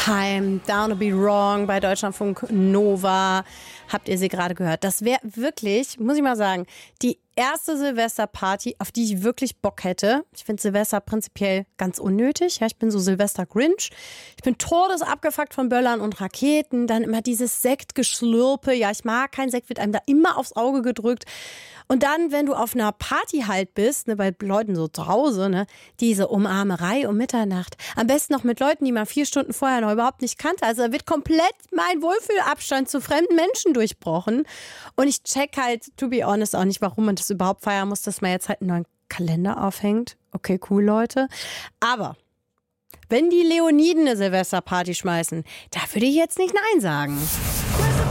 Time, Down to Be Wrong bei Deutschlandfunk Nova. Habt ihr sie gerade gehört? Das wäre wirklich, muss ich mal sagen, die erste Silvesterparty, auf die ich wirklich Bock hätte. Ich finde Silvester prinzipiell ganz unnötig. Ja, ich bin so Silvester-Grinch. Ich bin todesabgefuckt von Böllern und Raketen. Dann immer dieses Sektgeschlürpe. Ja, ich mag keinen Sekt, wird einem da immer aufs Auge gedrückt. Und dann, wenn du auf einer Party halt bist, ne, bei Leuten so zu Hause, ne, diese Umarmerei um Mitternacht. Am besten noch mit Leuten, die man 4 Stunden vorher noch überhaupt nicht kannte. Also da wird komplett mein Wohlfühlabstand zu fremden Menschen durchbrochen. Und ich check halt, to be honest, auch nicht, warum man das überhaupt feiern muss, dass man jetzt halt einen neuen Kalender aufhängt. Okay, cool, Leute. Aber wenn die Leoniden eine Silvesterparty schmeißen, da würde ich jetzt nicht Nein sagen.